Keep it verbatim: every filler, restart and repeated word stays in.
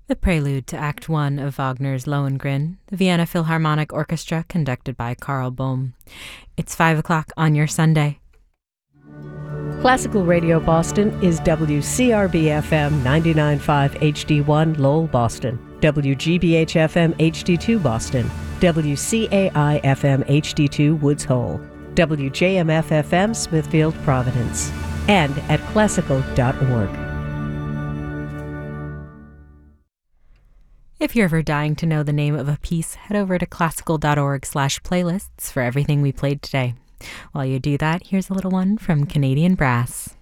The prelude to Act One of Wagner's Lohengrin, the Vienna Philharmonic Orchestra conducted by Karl Bohm. It's five o'clock on your Sunday. Classical Radio Boston is W C R B F M ninety-nine point five H D one Lowell, Boston, W G B H F M H D two Boston, W C A I F M H D two Woods Hole, W J M F F M Smithfield, Providence, and at classical dot org. If you're ever dying to know the name of a piece, head over to classical dot org slash playlists for everything we played today. While you do that, here's a little one from Canadian Brass.